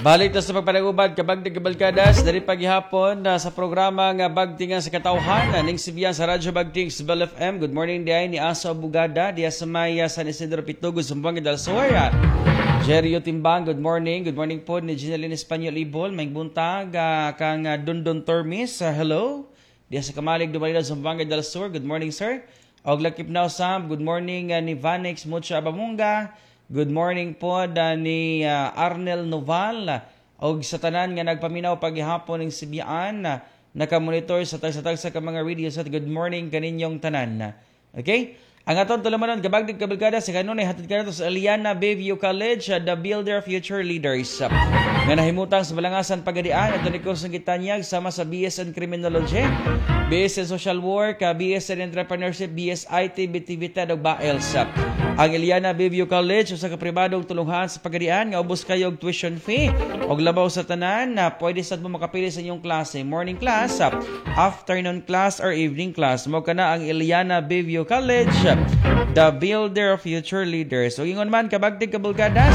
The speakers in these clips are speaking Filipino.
Balik na sa pagpanagubad kabagdig kabalkadas dari paghihapon sa programa nga Bagtingan sa Katawhan ning Sibiyan sa Radyo Bagting sa Bell FM. Good morning diay ni Aso Abugada diya sa Maya San Isidro Pitugo Zamboanga del Sur. Jerio Timbang, good morning. Good morning po ni Ginalyn Espanyol Ibol. May buntag kang Dundon Tormis. Hello. Diya sa Kamalig Dumalina Zamboanga del Sur. Good morning sir. Og Lakip Now Sam. Good morning ni Vanex Mucha Abamunga. Good morning po ni Arnel Noval o sa tanan nga nagpaminaw paghihapon ng Sibian nakamonitor sa tagsa-tagsa ka mga videos at good morning kaninyong tanan. Okay? Ang aton tulumanon kabagdig kabalkada sa kanunay hatid kanto sa Aliana Bayview College, the Builder Future Leaders. Nga nahimutang sa Balangasan Pagadian at ni Kusong Gitanyag sama sa BS in Criminology, BS in Social Work, BS in Entrepreneurship, BS IT, BTVT ug BAELS. Ang Eliana Bayview College usa ka pribadong tulunghan sa Pagadian nga ubos kayo og tuition fee og labaw sa tanan na pwede sad mo makapili sa inyong klase, morning class, afternoon class or evening class. Mao kana ang Eliana Bayview College, the Builder of Future Leaders. So ingon man kabagdig kabulkadas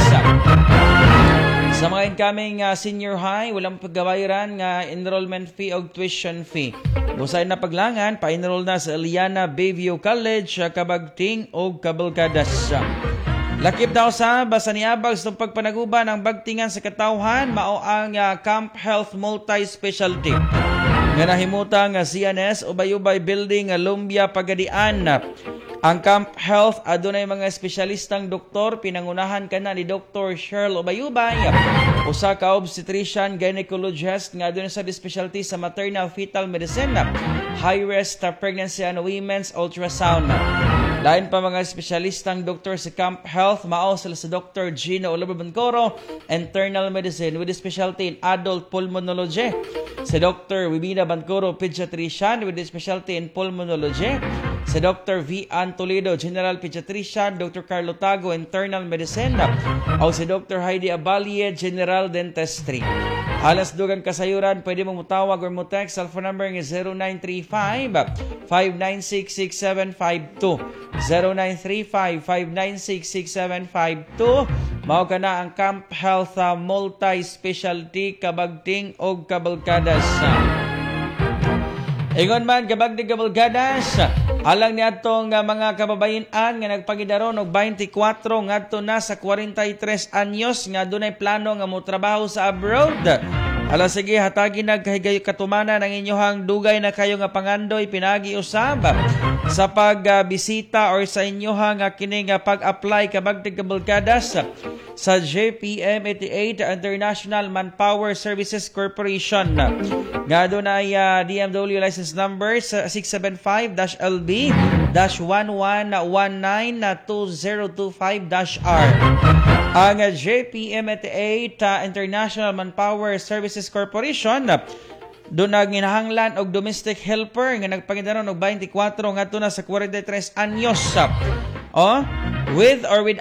sa mga incoming senior high, walang paggabayaran nga enrollment fee o tuition fee. Busay na paglangan, pa-enroll na sa Eliana Bayview College, Kabagting o Kabulkadas. Lakip daw sa basa niabag sa pagpanaguban ng Bagtingan sa Katawhan, mao ang Camp Health Multi-Specialty. Nga nahimutang CNS Ubay-Ubay Building, Lumbia, Pagadian. Ang Camp Health adunay mga espesyalistang doktor, pinangunahan kana ni Dr. Cheryl Ubay-Ubay, usa ka obstetrician gynecologist nga adunay sa specialty sa maternal fetal medicine, high risk pregnancy and women's ultrasound. Lain pa mga espesyalistang doktor sa Camp Health, mao sila sa Dr. Gino Oliver Bancoro, internal medicine with specialty in adult pulmonology. Si Dr. Wibina Bancoro, pediatrician with specialty in pulmonology. Si Dr. V. Ann Toledo, General Pediatrician, Dr. Carlo Tago, Internal Medicine, o si Dr. Heidi Abalie, General Dentistry. Alas dugang kasayuran, pwede mong mutawag or mutext. Cellphone number ng 0935-596-6752. 0935-596-6752. Mao ka na ang Camp Health Multi-Specialty, Kabagting o Kabalkadas. Ingon man kabagdig kabalkadas, alang ni atong mga kababayan-an nga nagpagidaron og 24 ngadto na sa 43 anyos nga dunay plano nga motrabaho sa abroad. Ala sige hatagi nagkahigayo katumana ng inyohang dugay na kayo nga pangandoy pinagi usab sa pagbisita or sa inyohang kining pag-apply kabagdig kabalkadas sa JPM 88 International Manpower Services Corporation. Nga doon ay DMW license number 675-LB-1119-2025-R. Ang JPM 88 International Manpower Services Corporation doon naghinahanglan og domestic helper nga nagpangidaron og 24 ngadto na sa 43 anyos. With or without